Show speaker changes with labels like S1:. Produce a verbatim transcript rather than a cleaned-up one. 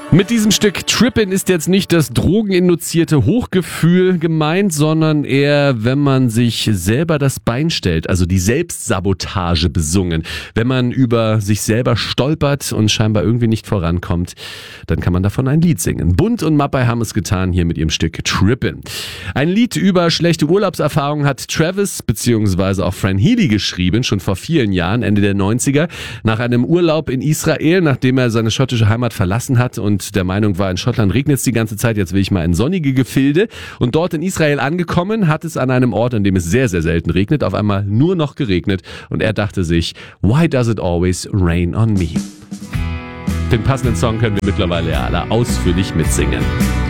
S1: Mit diesem Stück Trippin' ist jetzt nicht das drogeninduzierte Hochgefühl gemeint, sondern eher, wenn man sich selber das Bein stellt, also die Selbstsabotage besungen. Wenn man über sich selber stolpert und scheinbar irgendwie nicht vorankommt, dann kann man davon ein Lied singen. Bunt und Mappai haben es getan hier mit ihrem Stück Trippin'. Ein Lied über schlechte Urlaubserfahrungen hat Travis bzw. auch Fran Healy geschrieben, schon vor vielen Jahren, Ende der neunziger, nach einem Urlaub in Israel, nachdem er seine schottische Heimat verlassen hat und der Meinung war, in Schottland regnet es die ganze Zeit, jetzt will ich mal in sonnige Gefilde. Und dort in Israel angekommen, hat es an einem Ort, an dem es sehr, sehr selten regnet, auf einmal nur noch geregnet. Und er dachte sich, why does it always rain on me? Den passenden Song können wir mittlerweile ja alle ausführlich mitsingen.